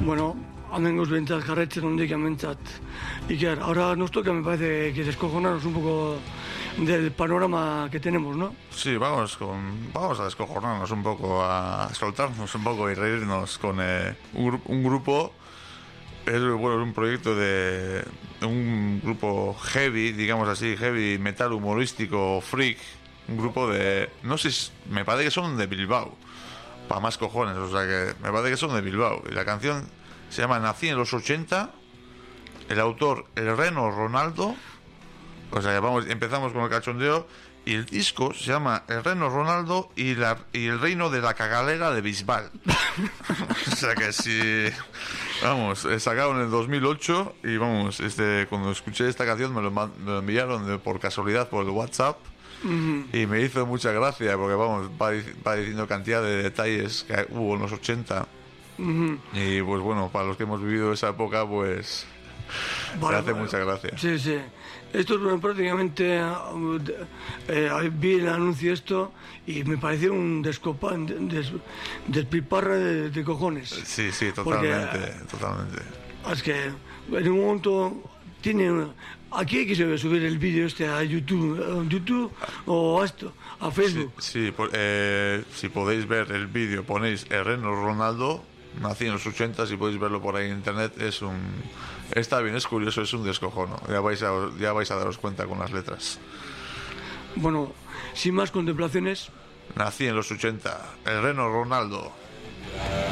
Bueno, amigos ventas carretes donde que amentzat. Iker, ahora nos toca, me parece, que descojonarnos un poco del panorama que tenemos, ¿no? Sí, vamos a descojonarnos un poco, a soltarnos un poco y reírnos con un grupo. Es un proyecto de un grupo heavy, digamos así, heavy metal humorístico freak. Un grupo de, no sé, me parece que son de Bilbao, para más cojones, o sea que me parece que son de Bilbao. Y la canción se llama Nací en los 80, el autor el Reno Ronaldo. O sea que empezamos con el cachondeo. Y el disco se llama El Reno Ronaldo y el reino de la cagalera de Bisbal. O sea que sí. Vamos, sacado en el 2008. Y vamos, cuando escuché esta canción me lo enviaron por casualidad por el WhatsApp. Y me hizo mucha gracia porque vamos, va diciendo cantidad de detalles que hubo en los 80. Y pues bueno, para los que hemos vivido esa época, pues me hace mucha gracia. Sí, sí. Esto es prácticamente vi el anuncio y me pareció un despiparra de cojones. Sí, totalmente, totalmente. Es que en un momento aquí hay que subir el vídeo a YouTube o a Facebook. Sí, si podéis ver el vídeo, ponéis el Reno Ronaldo, nací en los 80, si podéis verlo por ahí en internet, está bien, es curioso, es un descojono. Ya vais a daros cuenta con las letras. Bueno, sin más contemplaciones. Nací en los 80, el Reno Ronaldo.